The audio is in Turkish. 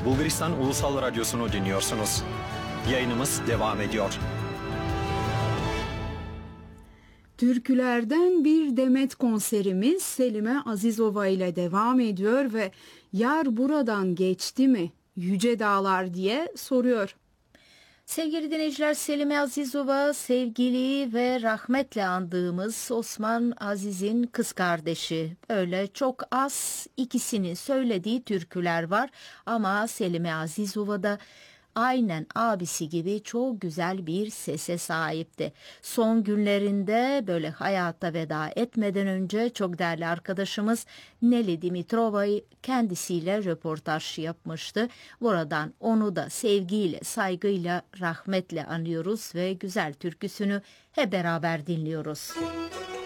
Bulgaristan Ulusal Radyosu'nu dinliyorsunuz. Yayınımız devam ediyor. Türkülerden bir demet konserimiz Selime Azizova ile devam ediyor ve "Yar buradan geçti mi yüce dağlar?" diye soruyor. Sevgili dinleyiciler, Selime Azizova sevgili ve rahmetle andığımız Osman Aziz'in kız kardeşi. Öyle çok az ikisinin söylediği türküler var ama Selime Azizova da aynen abisi gibi çok güzel bir sese sahipti. Son günlerinde böyle hayata veda etmeden önce çok değerli arkadaşımız Nelly Dimitrova'yı kendisiyle röportaj yapmıştı. Buradan onu da sevgiyle, saygıyla, rahmetle anıyoruz ve güzel türküsünü hep beraber dinliyoruz.